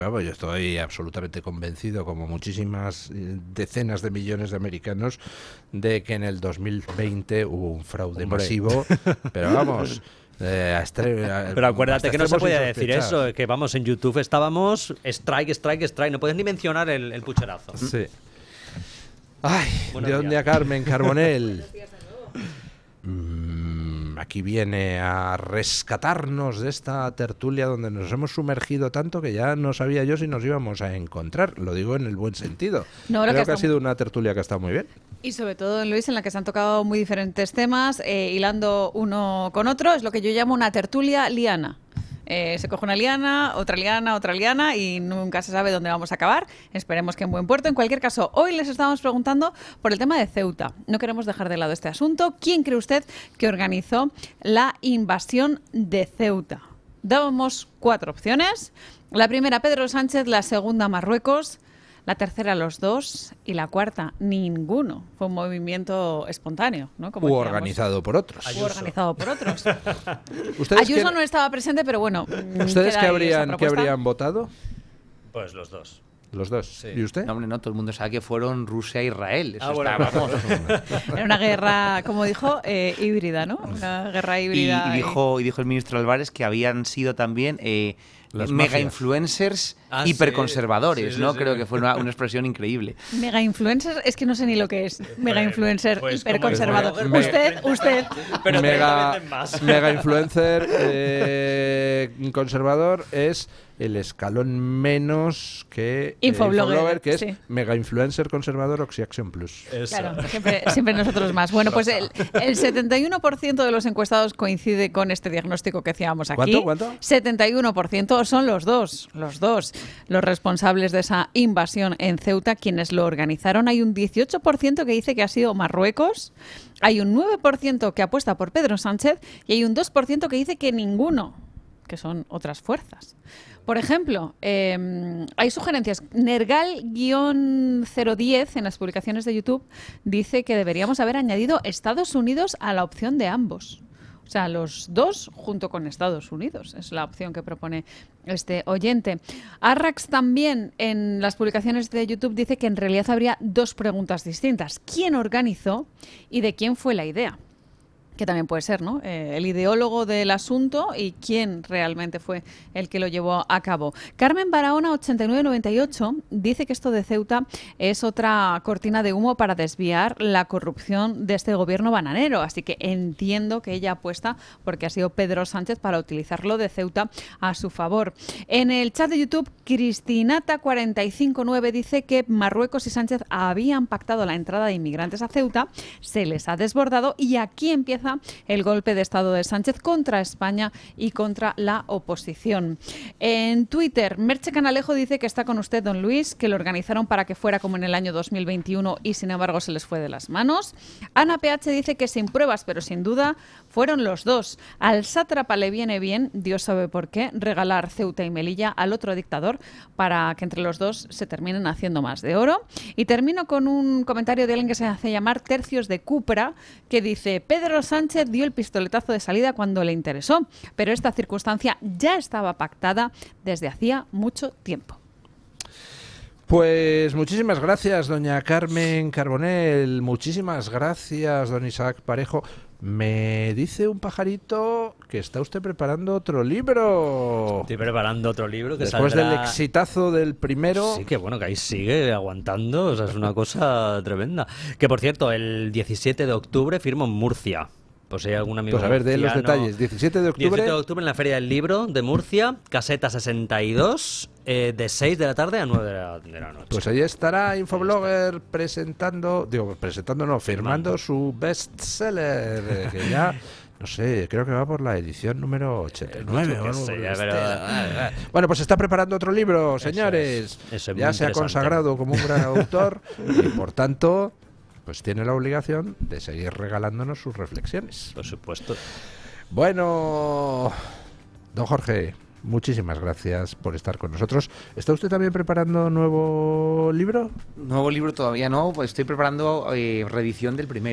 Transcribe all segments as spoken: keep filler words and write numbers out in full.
Vamos, yo estoy absolutamente convencido, como muchísimas decenas de millones de americanos, de que en el dos mil veinte hubo un fraude Hombre. masivo, pero vamos... Eh, a estre- a- Pero acuérdate que no se extremos podía decir insospechados. eso, que vamos, en YouTube estábamos strike, strike, strike, no puedes ni mencionar el, el pucherazo. Sí. Ay, Buenos de doña días. Carmen Carbonell. Mm, aquí viene a rescatarnos de esta tertulia donde nos hemos sumergido tanto que ya no sabía yo si nos íbamos a encontrar. Lo digo en el buen sentido. No, lo Creo que que ha está- sido una tertulia que ha estado muy bien. Y sobre todo, Luis, en la que se han tocado muy diferentes temas, eh, hilando uno con otro, es lo que yo llamo una tertulia liana. Eh, se coge una liana, otra liana, otra liana y nunca se sabe dónde vamos a acabar. Esperemos que en buen puerto. En cualquier caso, hoy les estábamos preguntando por el tema de Ceuta. No queremos dejar de lado este asunto. ¿Quién cree usted que organizó la invasión de Ceuta? Dábamos cuatro opciones. La primera, Pedro Sánchez. La segunda, Marruecos. La tercera, los dos. Y la cuarta, ninguno. Fue un movimiento espontáneo, ¿no? Como U decíamos. organizado por otros. U organizado por otros. ¿Ustedes Ayuso qué- no estaba presente, pero bueno. mm, ¿Ustedes queda qué ahí habrían, esa qué propuesta. habrían votado? Pues los dos. Los dos. Sí. ¿Y usted? No, hombre, no, todo el mundo sabe que fueron Rusia e Israel. Eso Ah, bueno. está, vamos. Era una guerra, como dijo, eh, híbrida, ¿no? Una guerra Y, híbrida. y dijo, y dijo el ministro Álvarez que habían sido también eh, Las mega mafias. influencers Ah, sí. hiperconservadores, Sí, sí, ¿no? sí. Creo que fue una, una expresión increíble. Mega influencer, es que no sé ni lo que es. Mega Pues, influencer pues, hiperconservador. como es, Usted, usted. Pero mega, treinta veces más. mega influencer eh, conservador es el escalón menos que eh, Infoblogger, que es sí. mega influencer conservador Oxyaction Plus. Eso. Claro, siempre, siempre nosotros más. Bueno, pues el, el setenta y uno por ciento de los encuestados coincide con este diagnóstico que hacíamos aquí. ¿Cuánto, cuánto? setenta y uno por ciento son los dos, los dos, los responsables de esa invasión en Ceuta, quienes lo organizaron. Hay un dieciocho por ciento que dice que ha sido Marruecos, hay un nueve por ciento que apuesta por Pedro Sánchez y hay un dos por ciento que dice que ninguno, que son otras fuerzas. Por ejemplo, eh, hay sugerencias. Nergal cero diez en las publicaciones de YouTube dice que deberíamos haber añadido Estados Unidos a la opción de ambos. O sea, los dos junto con Estados Unidos. Es la opción que propone este oyente. Arrax también en las publicaciones de YouTube dice que en realidad habría dos preguntas distintas. ¿Quién organizó y de quién fue la idea? Que también puede ser, ¿no? Eh, el ideólogo del asunto y quién realmente fue el que lo llevó a cabo. Carmen Barahona, ochenta y nueve noventa y ocho, dice que esto de Ceuta es otra cortina de humo para desviar la corrupción de este gobierno bananero. Así que entiendo que ella apuesta porque ha sido Pedro Sánchez para utilizarlo de Ceuta a su favor. En el chat de YouTube, Cristinata cuarenta y cinco nueve dice que Marruecos y Sánchez habían pactado la entrada de inmigrantes a Ceuta, se les ha desbordado y aquí empieza el golpe de Estado de Sánchez contra España y contra la oposición. En Twitter, Merche Canalejo dice que está con usted, don Luis, que lo organizaron para que fuera como en el año dos mil veintiuno y sin embargo se les fue de las manos. Ana P H dice que sin pruebas, pero sin duda fueron los dos. Al sátrapa le viene bien, Dios sabe por qué, regalar Ceuta y Melilla al otro dictador para que entre los dos se terminen haciendo más de oro. Y termino con un comentario de alguien que se hace llamar Tercios de Cupra, que dice: Pedro Sánchez dio el pistoletazo de salida cuando le interesó, pero esta circunstancia ya estaba pactada desde hacía mucho tiempo. Pues muchísimas gracias, doña Carmen Carbonell. Muchísimas gracias, don Isaac Parejo. Me dice un pajarito que está usted preparando otro libro. Estoy preparando otro libro que Después saldrá... del exitazo del primero. Sí, que bueno, que ahí sigue aguantando, o sea, es una cosa tremenda. Que por cierto, el diecisiete de octubre firmo en Murcia. Pues si hay algún amigo Pues a ver, de los murciano- detalles. diecisiete de octubre. diecisiete de octubre en la Feria del Libro de Murcia, caseta sesenta y dos, eh, de seis de la tarde a nueve de la, de la noche. Pues ahí estará Infoblogger presentando, digo, presentando no, firmando su bestseller, eh, que ya, no sé, creo que va por la edición número ochenta y nueve. Yo o qué algo sé, por el ya, estilo. pero- Bueno, pues está preparando otro libro, Eso señores. es, eso es ya muy se ha interesante. consagrado como un gran autor y por tanto, pues tiene la obligación de seguir regalándonos sus reflexiones. Por supuesto. Bueno, don Jorge, muchísimas gracias por estar con nosotros. ¿Está usted también preparando nuevo libro? Nuevo libro todavía no, pues estoy preparando eh, reedición del primero.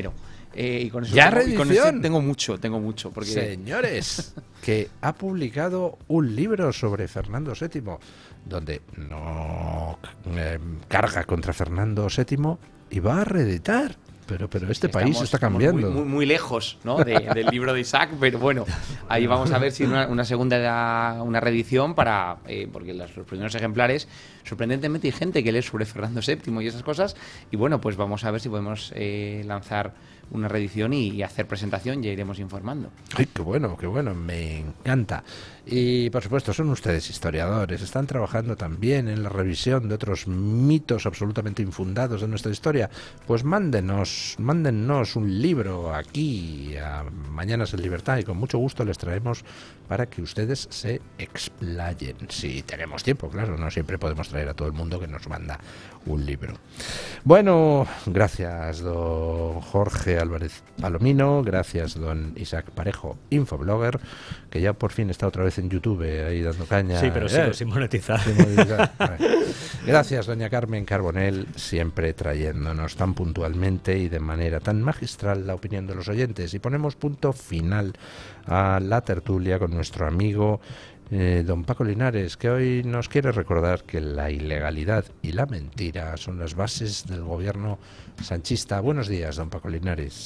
Eh, y con eso ¿Ya tengo, y con reedición? ese tengo mucho, tengo mucho. Porque... Señores, que ha publicado un libro sobre Fernando séptimo, donde no eh, carga contra Fernando séptimo y va a reeditar. Pero, pero este Estamos- país está estamos cambiando. Muy, muy, muy lejos, ¿no? de- del libro de Isaac, pero bueno, ahí vamos a ver si una, una segunda, una reedición para, eh, porque los, los primeros ejemplares, sorprendentemente hay gente que lee sobre Fernando séptimo y esas cosas, y bueno, pues vamos a ver si podemos eh, lanzar una reedición y, y hacer presentación, ya iremos informando. Ay, qué bueno, qué bueno, me encanta. Y por supuesto, son ustedes historiadores, están trabajando también en la revisión de otros mitos absolutamente infundados de nuestra historia. Pues mándenos, mándennos un libro aquí a Mañanas en Libertad y con mucho gusto les traemos para que ustedes se explayen. Si tenemos tiempo, claro, no siempre podemos traer a todo el mundo que nos manda un libro. Bueno, gracias, don Jorge Álvarez Palomino, gracias, don Isaac Parejo, infoblogger, que ya por fin está otra vez en YouTube eh, ahí dando caña. Sí, pero Eh, sigo sin monetizar. sin monetizar. Vale. Gracias, doña Carmen Carbonell, siempre trayéndonos tan puntualmente y de manera tan magistral la opinión de los oyentes. Y ponemos punto final a la tertulia con nuestro amigo eh, don Paco Linares, que hoy nos quiere recordar que la ilegalidad y la mentira son las bases del gobierno sanchista. Buenos días, don Paco Linares.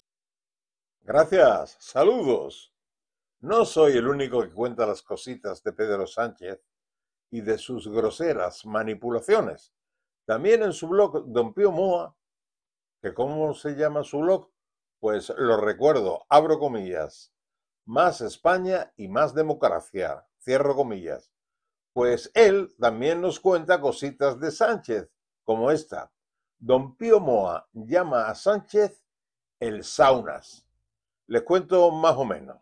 Gracias, saludos. No soy el único que cuenta las cositas de Pedro Sánchez y de sus groseras manipulaciones. También en su blog, don Pío Moa, que ¿cómo se llama su blog? Pues lo recuerdo, abro comillas, más España y más democracia, cierro comillas. Pues él también nos cuenta cositas de Sánchez, como esta. Don Pío Moa llama a Sánchez el saunas. Les cuento más o menos.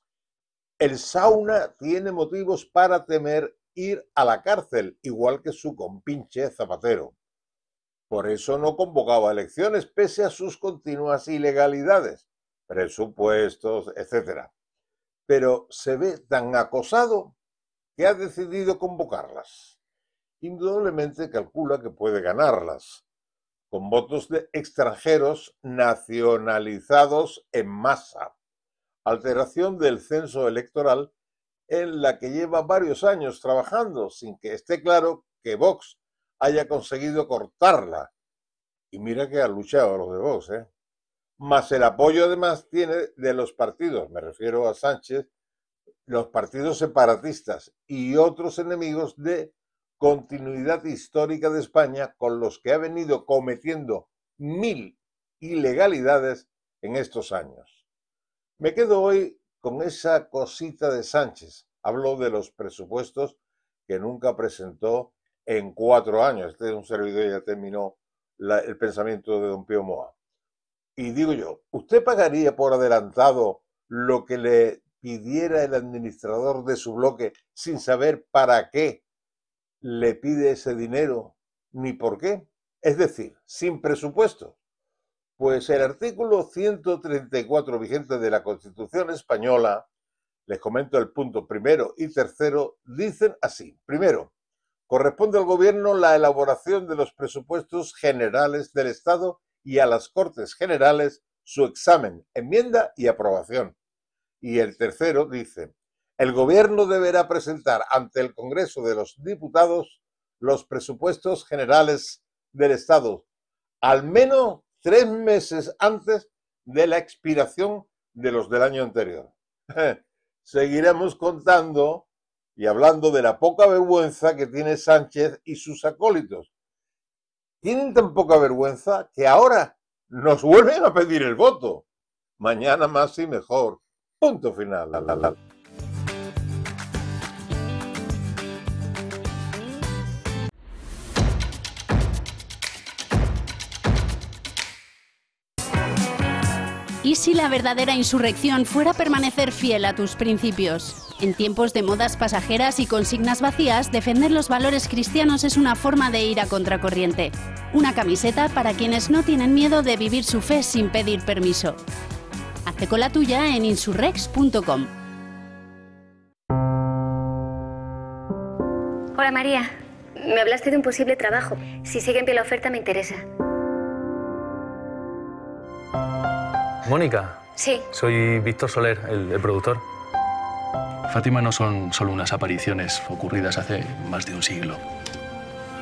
El sauna tiene motivos para temer ir a la cárcel, igual que su compinche Zapatero. Por eso no convocaba elecciones, pese a sus continuas ilegalidades, presupuestos, etcétera. Pero se ve tan acosado que ha decidido convocarlas. Indudablemente calcula que puede ganarlas, con votos de extranjeros nacionalizados en masa. Alteración del censo electoral en la que lleva varios años trabajando sin que esté claro que Vox haya conseguido cortarla. Y mira que ha luchado los de Vox, ¿eh? Más el apoyo además tiene de los partidos, me refiero a Sánchez, los partidos separatistas y otros enemigos de continuidad histórica de España con los que ha venido cometiendo mil ilegalidades en estos años. Me quedo hoy con esa cosita de Sánchez. Hablo de los presupuestos que nunca presentó en cuatro años. Este es un servidor, ya terminó la, el pensamiento de don Pío Moa. Y digo yo, ¿usted pagaría por adelantado lo que le pidiera el administrador de su bloque sin saber para qué le pide ese dinero ni por qué? Es decir, sin presupuesto. Pues el artículo ciento treinta y cuatro vigente de la Constitución española, les comento el punto primero y tercero, dicen así. Primero, corresponde al Gobierno la elaboración de los presupuestos generales del Estado y a las Cortes Generales su examen, enmienda y aprobación. Y el tercero dice, el Gobierno deberá presentar ante el Congreso de los Diputados los presupuestos generales del Estado, al menos tres meses antes de la expiración de los del año anterior. Seguiremos contando y hablando de la poca vergüenza que tiene Sánchez y sus acólitos. Tienen tan poca vergüenza que ahora nos vuelven a pedir el voto. Mañana más y mejor. Punto final. La, la, la. ¿Y si la verdadera insurrección fuera permanecer fiel a tus principios? En tiempos de modas pasajeras y consignas vacías, defender los valores cristianos es una forma de ir a contracorriente. Una camiseta para quienes no tienen miedo de vivir su fe sin pedir permiso. Hazte con la tuya en insurrex punto com. Hola María, me hablaste de un posible trabajo. Si sigue en pie la oferta me interesa. Mónica. Sí. Soy Víctor Soler, el, el productor. Fátima no son solo unas apariciones ocurridas hace más de un siglo.